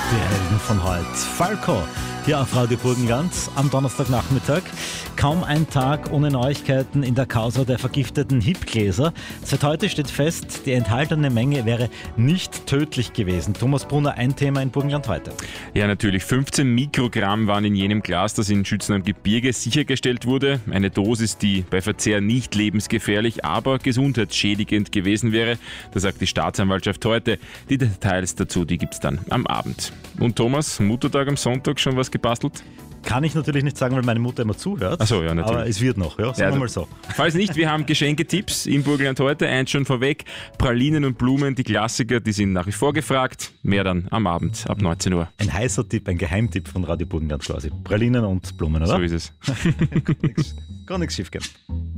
Die Helden von heute. Falco, hier auf Radio Burgenland am Donnerstagnachmittag. Kaum ein Tag ohne Neuigkeiten in der Causa der vergifteten Hip-Gläser. Seit heute steht fest, die enthaltene Menge wäre nicht tödlich gewesen. Thomas Brunner, ein Thema in Burgenland heute. Ja, natürlich. 15 Mikrogramm waren in jenem Glas, das in Schützen am Gebirge sichergestellt wurde. Eine Dosis, die bei Verzehr nicht lebensgefährlich, aber gesundheitsschädigend gewesen wäre. Das sagt die Staatsanwaltschaft heute. Die Details dazu, die gibt's dann am Abend. Und Thomas, Muttertag am Sonntag, schon was gebastelt? Kann ich natürlich nicht sagen, weil meine Mutter immer zuhört. Ach so, ja, natürlich. Aber es wird noch, ja, sagen wir mal so. Falls nicht, wir haben Geschenketipps im Burgenland heute. Eins schon vorweg, Pralinen und Blumen, die Klassiker, die sind nach wie vor gefragt. Mehr dann am Abend ab 19 Uhr. Ein heißer Tipp, ein Geheimtipp von Radio Burgenland quasi. Pralinen und Blumen, oder? So ist es. Kann nichts schief gehen.